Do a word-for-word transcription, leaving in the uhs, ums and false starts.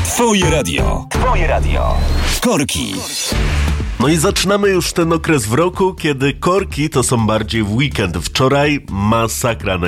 Twoje radio. Twoje radio. Korki. No i zaczynamy już ten okres w roku, kiedy korki to są bardziej w weekend. Wczoraj masakra na